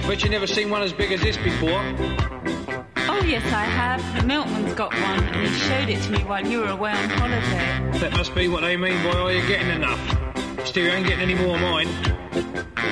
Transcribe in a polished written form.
Bet you never seen one as big as this before. Oh, yes, I have. The milkman's got one, and he showed it to me while you were away on holiday. That must be what they mean by, are you getting enough? Still, you ain't getting any more of mine.